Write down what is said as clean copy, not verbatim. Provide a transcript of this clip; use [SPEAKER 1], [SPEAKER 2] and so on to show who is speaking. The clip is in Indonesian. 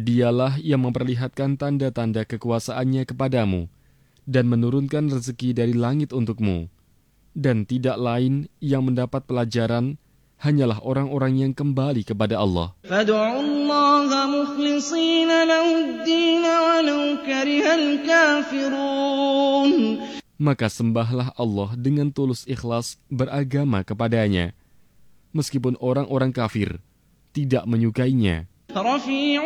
[SPEAKER 1] Dialah yang memperlihatkan tanda-tanda kekuasaannya kepadamu dan menurunkan rezeki dari langit untukmu. Dan tidak lain yang mendapat pelajaran hanyalah orang-orang yang kembali kepada Allah.
[SPEAKER 2] فَادْعُوا اللَّهَ مُخْلِصِينَ لَهُ الدِّينَ وَلَوْ كَرِهَ الْكَافِرُونَ.
[SPEAKER 1] Maka sembahlah Allah dengan tulus ikhlas beragama kepadanya, meskipun orang-orang kafir tidak menyukainya.
[SPEAKER 2] رَفِيعُ